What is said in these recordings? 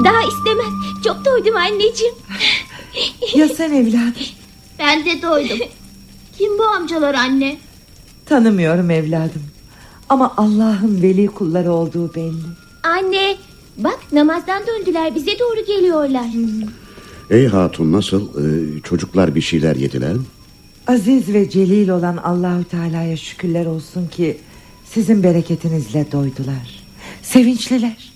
Daha istemez. Çok doydum anneciğim. Ya sen evladım? Ben de doydum. Kim bu amcalar anne? Tanımıyorum evladım. Ama Allah'ın veli kulları olduğu belli. Anne bak, namazdan döndüler, bize doğru geliyorlar. Ey hatun, nasıl? Çocuklar bir şeyler yediler mi? Aziz ve celil olan Allahu Teala'ya şükürler olsun ki sizin bereketinizle doydular. Sevinçliler.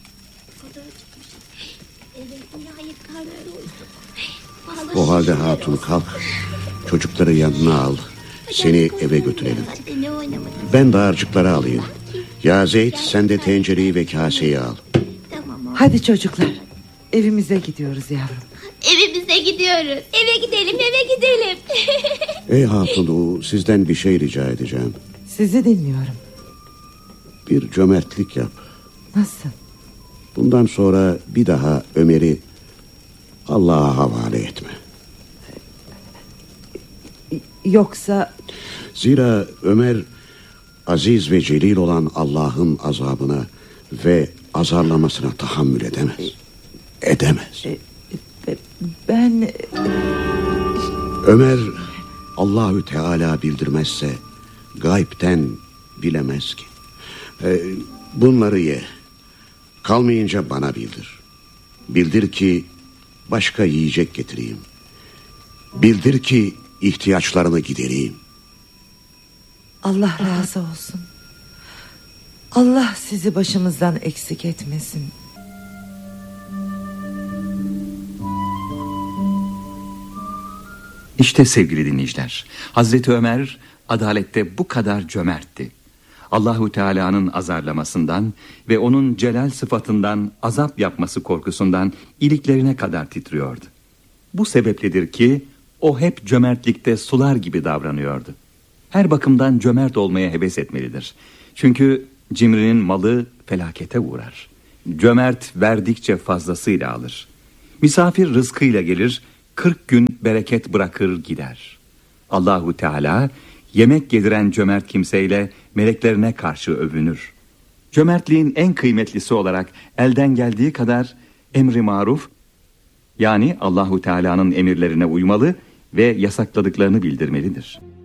O halde hatun, kalk. Çocukları yanına al. Seni eve götürelim. Ben dağarcıkları alayım. Ya Zeyd, sen de tencereyi ve kaseyi al. Hadi çocuklar, evimize gidiyoruz yavrum. Evimize gidiyoruz. Eve gidelim. Ey hatun, sizden bir şey rica edeceğim. Sizi dinliyorum. Bir cömertlik yap. Nasıl? Bundan sonra bir daha Ömer'i Allah'a havale etme. Yoksa... Zira Ömer aziz ve celil olan Allah'ın azabına ve azarlamasına tahammül edemez. Edemez. Ben... Ömer Allahü Teala bildirmezse gaybten bilemez ki. Bunları ye. Kalmayınca bana bildir. Bildir ki başka yiyecek getireyim. Bildir ki ihtiyaçlarını gidereyim. Allah razı olsun. Allah sizi başımızdan eksik etmesin. İşte sevgili dinleyiciler, Hazreti Ömer adalette bu kadar cömertti. Allahu Teala'nın azarlamasından ve onun celal sıfatından azap yapması korkusundan iliklerine kadar titriyordu. Bu sebepledir ki o hep cömertlikte sular gibi davranıyordu. Her bakımdan cömert olmaya heves etmelidir. Çünkü cimrinin malı felakete uğrar. Cömert verdikçe fazlasıyla alır. Misafir rızkıyla gelir, 40 gün bereket bırakır gider. Allahu Teala yemek yediren cömert kimseyle meleklerine karşı övünür. Cömertliğin en kıymetlisi olarak elden geldiği kadar emri maruf, yani Allahu Teala'nın emirlerine uymalı ve yasakladıklarını bildirmelidir.